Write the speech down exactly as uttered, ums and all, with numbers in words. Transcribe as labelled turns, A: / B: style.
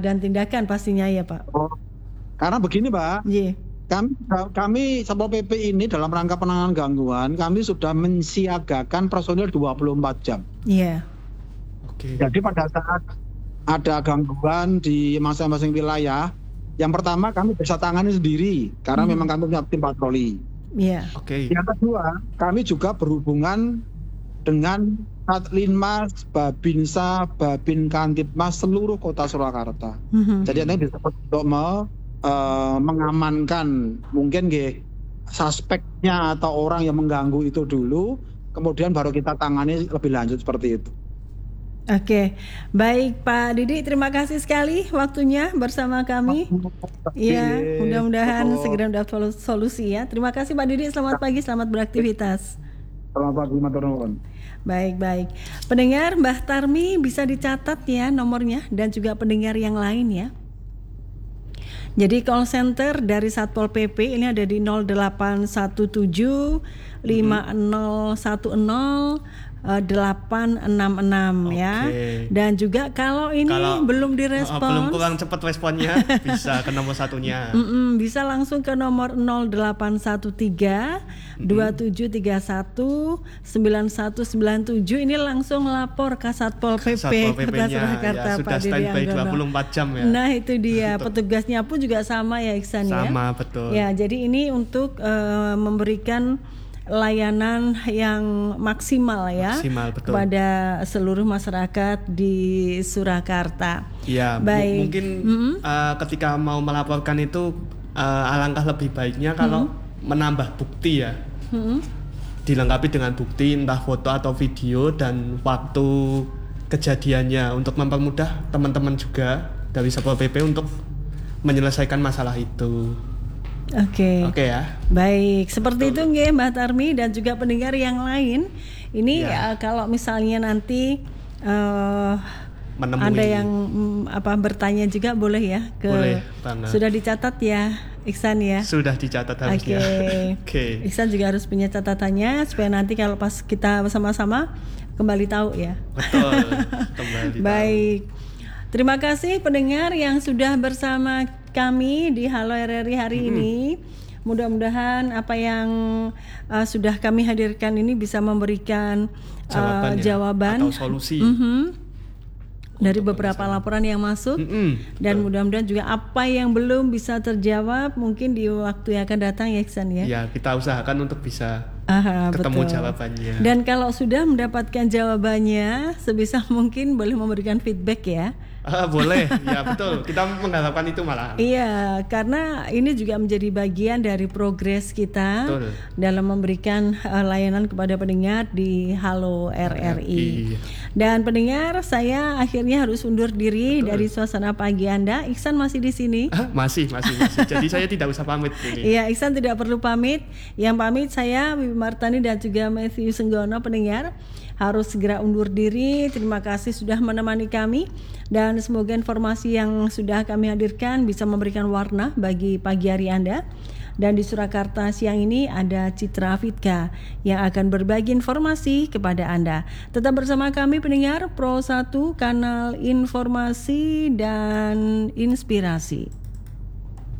A: dan tindakan pastinya ya Pak.
B: Oh, karena begini Pak,
A: yeah.
B: kami kami Satpol P P ini dalam rangka penanganan gangguan, kami sudah mensiagakan personil dua puluh empat jam.
A: Iya. Yeah.
B: Oke. Okay. Jadi pada saat ada gangguan di masing-masing wilayah, yang pertama kami bisa tangani sendiri karena hmm. memang kami punya tim patroli.
A: Iya. Yeah.
B: Oke. Okay. Yang kedua, kami juga berhubungan dengan Satlinmas, Babinsa, Babin Kantipmas seluruh kota Surakarta. Mm-hmm. Jadi nanti bisa untuk me, uh, mengamankan mungkin nggih suspeknya atau orang yang mengganggu itu dulu, kemudian baru kita tangani lebih lanjut seperti itu.
A: Oke, baik Pak Didi, terima kasih sekali waktunya bersama kami. Iya, mudah-mudahan oh. segera mendapat solusi ya. Terima kasih Pak Didi, selamat pagi, selamat beraktivitas.
B: Selamat pagi, matur nuwun.
A: Baik, baik. Pendengar Mbah Tarmi bisa dicatat ya nomornya dan juga pendengar yang lain ya. Jadi call center dari Satpol P P ini ada di nol delapan satu tujuh lima nol satu nol delapan enam enam okay. ya. Dan juga kalau ini kalau, belum direspons, uh,
C: belum kurang cepat responnya, bisa ke nomor satunya.
A: bisa langsung ke nomor nol delapan satu tiga dua tujuh tiga satu sembilan satu sembilan tujuh. Ini langsung lapor ke Satpol P P
C: Kota Surakarta ya, Pak Didi Anggono. dua puluh empat jam ya.
A: Nah, itu dia. Petugasnya pun juga sama ya Iksan
C: sama,
A: ya.
C: Sama, betul.
A: Ya, jadi ini untuk uh, memberikan layanan yang maksimal ya
C: maksimal, betul.
A: kepada seluruh masyarakat di Surakarta.
C: Ya, bu- mungkin mm-hmm. uh, ketika mau melaporkan itu uh, alangkah lebih baiknya kalau mm-hmm. menambah bukti ya, mm-hmm. dilengkapi dengan bukti entah foto atau video dan waktu kejadiannya untuk mempermudah teman-teman juga dari Satpol P P untuk menyelesaikan masalah itu.
A: Oke.
C: Okay. Oke okay, ya.
A: Baik, seperti Betul. itu nggih Mbak Tarmi dan juga pendengar yang lain. Ini ya. uh, kalau misalnya nanti uh, ada yang mm, apa bertanya juga boleh ya ke
C: boleh,
A: sudah dicatat ya Iksan ya.
C: Sudah dicatat harusnya.
A: Oke. Okay.
C: okay.
A: Iksan juga harus punya catatannya supaya nanti kalau pas kita bersama-sama kembali tahu ya.
C: Betul. Kembali
A: Baik. Tahu. Terima kasih pendengar yang sudah bersama kami di Halo R R I hari mm-hmm. ini. Mudah-mudahan apa yang uh, sudah kami hadirkan ini bisa memberikan uh, jawaban
C: atau solusi
A: mm-hmm, dari beberapa laporan yang masuk mm-hmm. dan mudah-mudahan juga apa yang belum bisa terjawab mungkin di waktu yang akan datang ya Iksan ya.
C: Ya, kita usahakan untuk bisa
A: Aha,
C: ketemu
A: betul.
C: jawabannya.
A: Dan kalau sudah mendapatkan jawabannya sebisa mungkin boleh memberikan feedback ya.
C: Ah, boleh, ya betul. Kita mengharapkan itu malah.
A: Iya, karena ini juga menjadi bagian dari progres kita betul. dalam memberikan uh, layanan kepada pendengar di Halo R R I. Dan pendengar, saya akhirnya harus undur diri betul. dari suasana pagi Anda. Iksan masih di sini?
C: Ah, masih, masih, masih. Jadi saya tidak usah pamit ini.
A: Iya, Iksan tidak perlu pamit. Yang pamit saya Bibi Martani dan juga Matthew Senggono. Pendengar harus segera undur diri. Terima kasih sudah menemani kami dan semoga informasi yang sudah kami hadirkan bisa memberikan warna bagi pagi hari Anda. Dan di Surakarta siang ini ada Citra Fitka yang akan berbagi informasi kepada Anda. Tetap bersama kami pendengar Pro satu, kanal informasi dan inspirasi.